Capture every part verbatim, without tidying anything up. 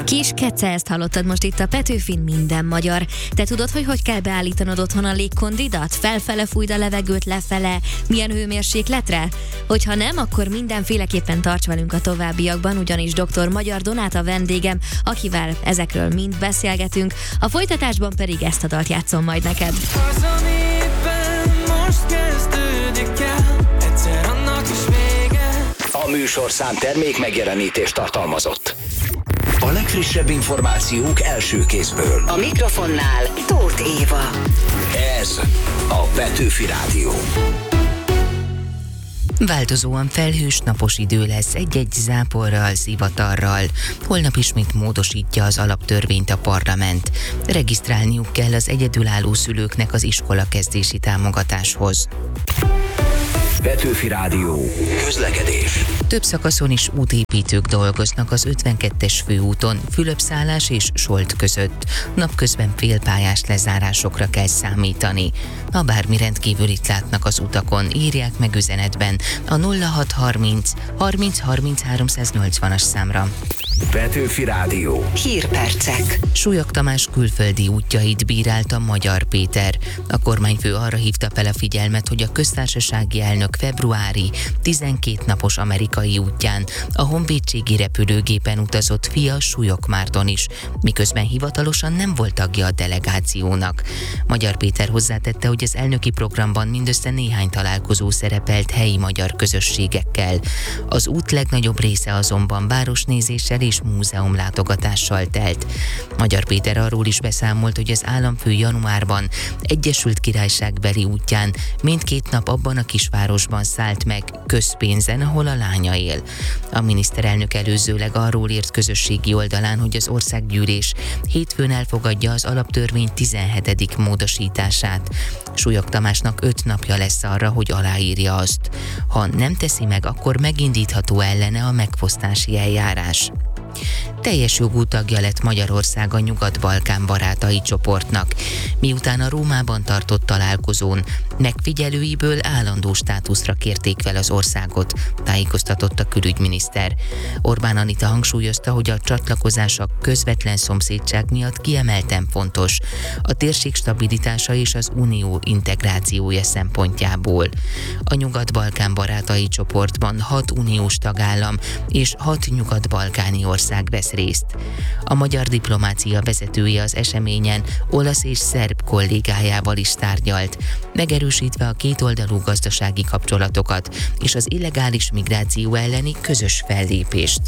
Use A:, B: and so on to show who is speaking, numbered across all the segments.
A: Kis Kece, ezt hallottad most itt a Petőfin Minden Magyar. Te tudod, hogy hogy kell beállítanod otthon a légkondidat? Felfele fújd a levegőt, lefele, milyen hőmérsékletre? Hogyha nem, akkor mindenféleképpen tarts velünk a továbbiakban, ugyanis dr. Magyar Donát a vendégem, akivel ezekről mind beszélgetünk. A folytatásban pedig ezt a dalt játszom majd neked.
B: Az, ami éppen most kezdődik el, egyszer annak is vége.
C: A műsorszám termék megjelenítést tartalmazott. A legfrissebb információk első kézből.
D: A mikrofonnál Tóth Éva.
C: Ez a Petőfi Rádió.
E: Változóan felhős napos idő lesz egy-egy záporral, zivatarral. Holnap ismét módosítja az alaptörvényt a parlament. Regisztrálniuk kell az egyedülálló szülőknek az iskolakezdési támogatáshoz.
C: Petőfi Rádió. Közlekedés.
E: Több szakaszon is útépítők dolgoznak az ötvenkettes főúton, Fülöp-Szálás és Solt között. Napközben félpályás lezárásokra kell számítani. Ha bármi rendkívülit látnak az utakon, írják meg üzenetben a nulla hat harminc harminc harminc háromszáznyolcvanas számra.
C: Petőfi Rádió.
D: Hírpercek.
E: Súlyog Tamás külföldi útjait bírálta Magyar Péter. A kormányfő arra hívta fel a figyelmet, hogy a köztársasági elnök februári tizenkét napos amerikai útján a honvédségi repülőgépen utazott fia Súlyog Márton is, miközben hivatalosan nem volt tagja a delegációnak. Magyar Péter hozzátette, hogy az elnöki programban mindössze néhány találkozó szerepelt helyi magyar közösségekkel. Az út legnagyobb része azonban városnézéssel és múzeumlátogatással telt. Magyar Péter arról is beszámolt, hogy az államfő januárban Egyesült Királyságbeli útján mindkét nap abban a kisvárosban szállt meg közpénzen, ahol a lánya él. A miniszterelnök előzőleg arról írt közösségi oldalán, hogy az országgyűlés hétfőn elfogadja az alaptörvény tizenhetedik módosítását. Súlyog Tamásnak öt napja lesz arra, hogy aláírja azt. Ha nem teszi meg, akkor megindítható ellene a megfosztási eljárás. Teljes jogú tagja lett Magyarország a Nyugat-Balkán barátai csoportnak, miután a Rómában tartott találkozón megfigyelőiből állandó státuszra kérték fel az országot, tájékoztatott a külügyminiszter. Orbán Anita hangsúlyozta, hogy a csatlakozás a közvetlen szomszédság miatt kiemelten fontos, a térség stabilitása és az unió integrációja szempontjából. A Nyugat-Balkán barátai csoportban hat uniós tagállam és hat nyugat-balkáni ország vesz részt. A magyar diplomácia vezetője az eseményen olasz és szerb kollégájával is tárgyalt, megerősítve a kétoldalú gazdasági kapcsolatokat és az illegális migráció elleni közös fellépést.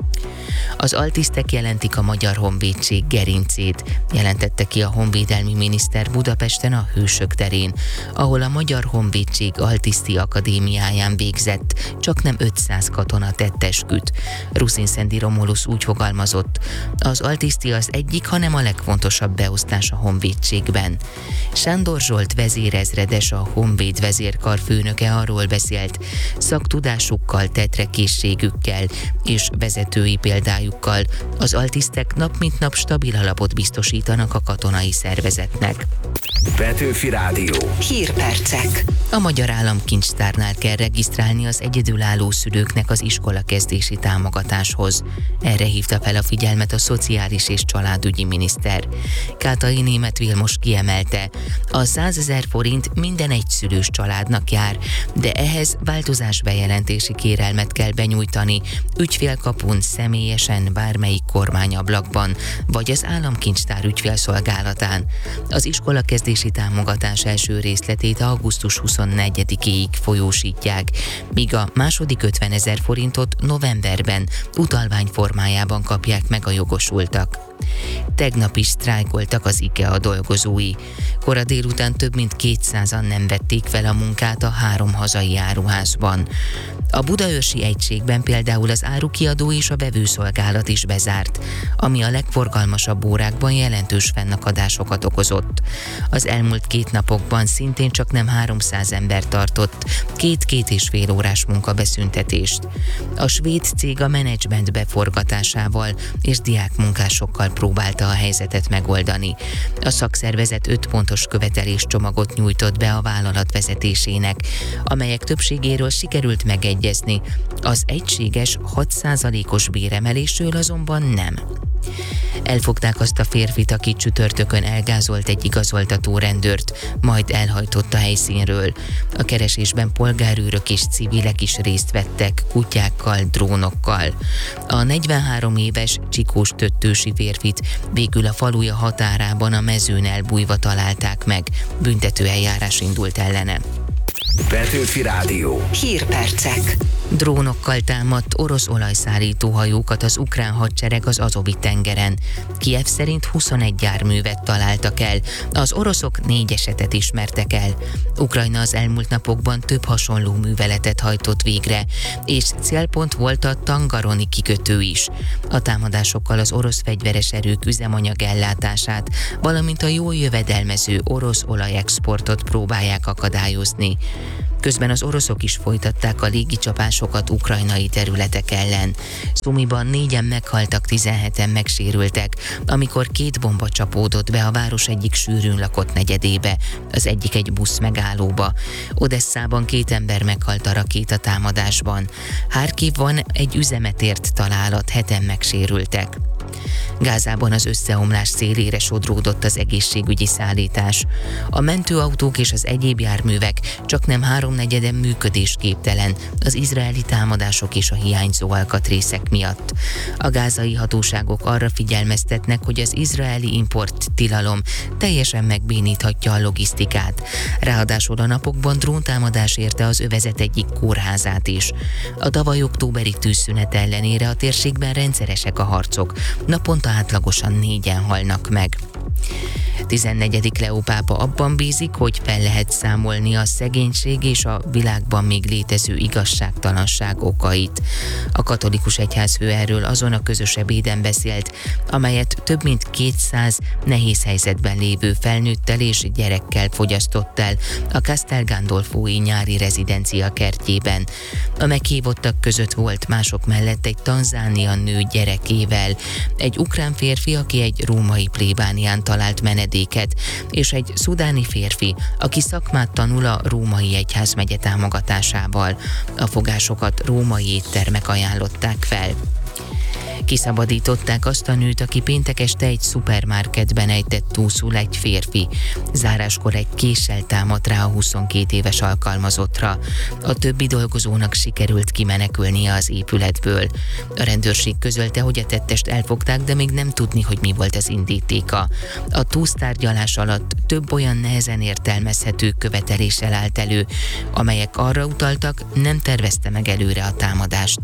E: Az altisztek jelentik a Magyar Honvédség gerincét, jelentette ki a honvédelmi miniszter Budapesten a Hősök terén, ahol a Magyar Honvédség Altiszti Akadémiáján végzett, csaknem ötszáz katona tett esküt. Ruszinszendi Romulus úgy fogalmazott, az altiszti az egyik, hanem a legfontosabb beosztás a honvédségben. Sándor Zsolt vezérezredes, a Honvéd vezérkar főnöke arról beszélt, szaktudásukkal, tetrekészségükkel és vezetői példájukkal az altisztek nap mint nap stabil alapot biztosítanak a katonai szervezetnek.
C: Petőfi Rádió.
D: Hírpercek.
E: A Magyar Államkincstárnál kell regisztrálni az egyedülálló szülőknek az iskolakezdési támogatáshoz. Erre hívta fel a figyelmet a Szociális és Családügyi miniszter. Kátai Németh Vilmos kiemelte, a százezer forint minden egyszülős családnak jár, de ehhez változás bejelentési kérelmet kell benyújtani, ügyfélkapun, személyesen, bármelyik kormányablakban, vagy az Államkincstár ügyfélszolgálatán. Az iskolakezdési támogatás első részletét augusztus huszonnegyedikéig folyósítják, míg a második ötvenezer forintot novemberben utalvány formájában kapják meg a jogosultak. Tegnap is sztrájkoltak az IKEA dolgozói. Kora délután több mint kétszázan nem vették fel a munkát a három hazai áruházban. A budaörsi egységben például az árukiadó és a vevőszolgálat is bezárt, ami a legforgalmasabb órákban jelentős fennakadásokat okozott. Az elmúlt két napokban szintén csak nem háromszáz ember tartott két-két és fél órás munkabeszüntetést. A svéd cég a menedzsment beforgatásával és diákmunkásokkal próbálta a helyzetet megoldani. A szakszervezet öt pontos követeléscsomagot nyújtott be a vállalat vezetésének, amelyek többségéről sikerült megegyezni. Az egységes hat százalékos béremelésről azonban nem. Elfogták azt a férfit, aki csütörtökön elgázolt egy igazoltató rendőrt, majd elhajtott a helyszínről. A keresésben polgárőrök és civilek is részt vettek, kutyákkal, drónokkal. A negyvenhárom éves Csikós Töttősi férfit végül a faluja határában a mezőn elbújva találták meg. Büntetőeljárás indult ellene.
C: Petőfi Rádió.
D: Hírpercek.
E: Drónokkal támadt orosz olajszállító hajókat az ukrán hadsereg az Azovi-tengeren. Kijev szerint huszonegy járművet találtak el, az oroszok négy esetet ismertek el. Ukrajna az elmúlt napokban több hasonló műveletet hajtott végre, és célpont volt a Tangaroni kikötő is. A támadásokkal az orosz fegyveres erők üzemanyag ellátását, valamint a jól jövedelmező orosz olajexportot próbálják akadályozni. Közben az oroszok is folytatták a légicsapásokat ukrajnai területek ellen. Szumiban négyen meghaltak, tizenheten megsérültek, amikor két bomba csapódott be a város egyik sűrűn lakott negyedébe, az egyik egy busz megállóba. Odesszában két ember meghalt a rakétatámadásban. Harkivban egy üzemet ért találat, heten megsérültek. Gázában az összeomlás szélére sodródott az egészségügyi szállítás. A mentőautók és az egyéb járművek csaknem háromnegyeden működésképtelen az izraeli támadások és a hiányzó alkatrészek miatt. A gázai hatóságok arra figyelmeztetnek, hogy az izraeli import tilalom teljesen megbéníthatja a logisztikát. Ráadásul a napokban dróntámadás érte az övezet egyik kórházát is. A tavaly októberi tűzszünet ellenére a térségben rendszeresek a harcok. Naponta átlagosan négyen halnak meg. tizennegyedik Leó pápa abban bízik, hogy fel lehet számolni a szegénység és a világban még létező igazságtalanság okait. A katolikus egyházfő erről azon a közös ebéden beszélt, amelyet több mint kétszáz nehéz helyzetben lévő felnőttel és gyerekkel fogyasztott el a Castel Gandolfói nyári rezidencia kertjében. A meghívottak között volt mások mellett egy tanzánia nő gyerekével, egy ukrán férfi, aki egy római plébánián talált menedéket, és egy szudáni férfi, aki szakmát tanul a római egyházmegye támogatásával. A fogásokat római éttermek ajánlották fel. Kiszabadították azt a nőt, aki péntek este egy szupermarketben ejtett túlszul egy férfi. Záráskor egy késsel támadt rá a huszonkét éves alkalmazottra. A többi dolgozónak sikerült kimenekülnie az épületből. A rendőrség közölte, hogy a tettest elfogták, de még nem tudni, hogy mi volt az indítéka. A túsztárgyalás alatt több olyan nehezen értelmezhető követeléssel állt elő, amelyek arra utaltak, nem tervezte meg előre a támadást.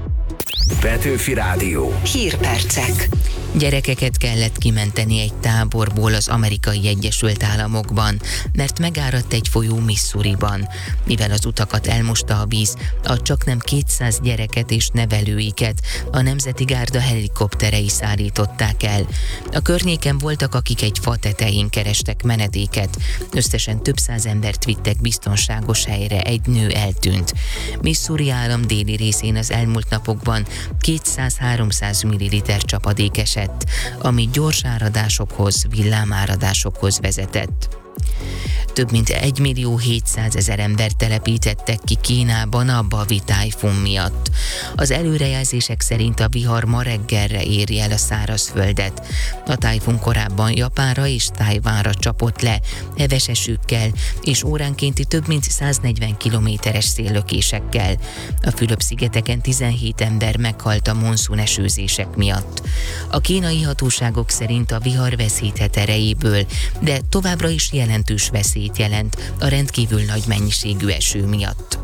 C: Petőfi Rádió.
D: Hírpercek.
E: Gyerekeket kellett kimenteni egy táborból az Amerikai Egyesült Államokban, mert megáradt egy folyó Missouriban. Mivel az utakat elmosta a víz, a csaknem kétszáz gyereket és nevelőiket a Nemzeti Gárda helikopterei szállították el. A környéken voltak, akik egy fa tetején kerestek menedéket. Összesen több száz embert vittek biztonságos helyre, egy nő eltűnt. Missouri állam déli részén az elmúlt napokban kétszáz-háromszáz milliliter csapadék esett, ami gyors áradásokhoz, villámáradásokhoz vezetett. Több mint egymillió hétszázezer ember telepítettek ki Kínában a Bavi tájfun miatt. Az előrejelzések szerint a vihar ma reggelre éri el a szárazföldet. A tájfun korábban Japánra és Tajvánra csapott le, heves esőkkel és óránkénti több mint száznegyven kilométeres széllökésekkel. A Fülöp-szigeteken tizenhét ember meghalt a monszun esőzések miatt. A kínai hatóságok szerint a vihar veszíthet erejéből, de továbbra is jelentős veszélyt jelent a rendkívül nagy mennyiségű eső miatt.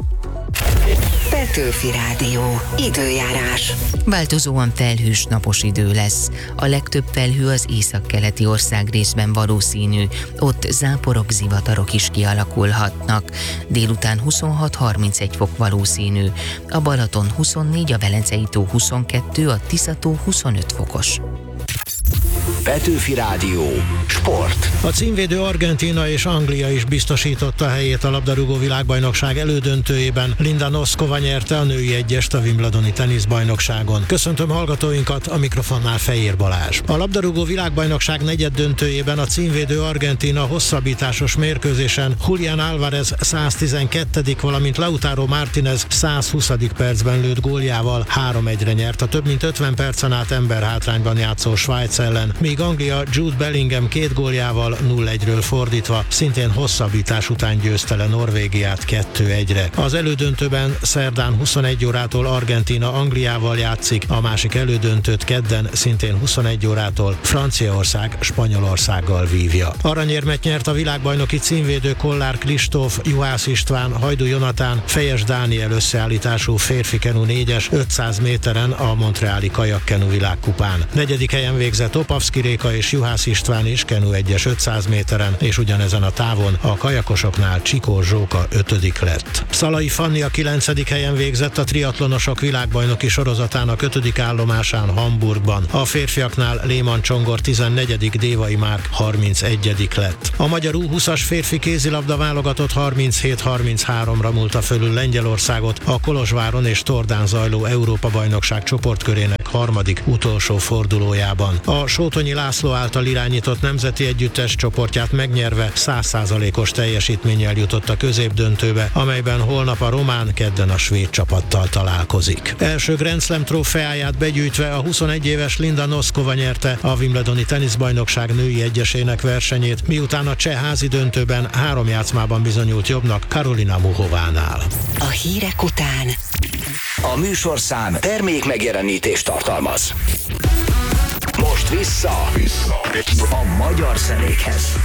D: Petőfi Rádió. Időjárás.
E: Változóan felhős napos idő lesz. A legtöbb felhő az északkeleti országrészben valószínű, ott záporok, zivatarok is kialakulhatnak. Délután huszonhat-harmincegy fok valószínű, a Balaton huszonnégy, a Velencei tó huszonkettő, a Tisza tó huszonöt fokos.
C: Petőfi Rádió. Sport.
F: A címvédő Argentína és Anglia is biztosította helyét a labdarúgó világbajnokság elődöntőjében. Linda Noskova nyerte a női egyest a Wimbledoni teniszbajnokságon. Köszöntöm hallgatóinkat, a mikrofonnál Fejér Balázs. A labdarúgó világbajnokság negyeddöntőjében a címvédő Argentína hosszabbításos mérkőzésen Julián Álvarez száztizenkettedik valamint Lautaro Martínez százhuszadik percben lőtt góljával három egyre nyert a több mint ötven percen át emberhátrányban játszó Svájc ellen, míg Anglia Jude Bellingham két góljával nulla egyről fordítva szintén hosszabbítás után győzte le Norvégiát kettő egyre. Az elődöntőben szerdán huszonegy órától Argentína Angliával játszik, a másik elődöntőt kedden szintén huszonegy órától Franciaország Spanyolországgal vívja. Aranyérmet nyert a világbajnoki címvédő Kollár Kristóf, Juhász István, Hajdú Jonatán, Fejes Dániel összeállítású férfi kenu négyes ötszáz méteren a montreali kajakkenu világkupán. Negyedik helyen végzett Opavszki Réka és Juhász István is kenu egyes ötszáz méteren, és ugyanezen a távon a kajakosoknál Csikó Zsóka ötödik lett. Szalai Fanni a kilencedik helyen végzett a triatlonosok világbajnoki sorozatának ötödik állomásán Hamburgban. A férfiaknál Léman Csongor tizennegyedik, Dévai Márk harmincegyedik lett. A magyar U húszas férfi kézilabda válogatott harminchét harminchárom-ra múlta fölül Lengyelországot a Kolozsváron és Tordán zajló Európa-bajnokság csoportkörének harmadik utolsó fordulójában. A Sótonyi László által irányított nemzeti együttes csoportját megnyerve száz százalékos teljesítménnyel jutott a középdöntőbe, amelyben holnap a román, kedden a svéd csapattal találkozik. Első Grand Slam trófeáját begyűjtve a huszonegy éves Linda Noskova nyerte a Wimbledoni teniszbajnokság női egyesének versenyét, miután a cseh házi döntőben három játszmában bizonyult jobbnak Karolina Muchovánál.
D: A hírek után
C: A műsorszám termék megjelenítést tartalmaz. Most vissza, vissza. a magyar zenékhez.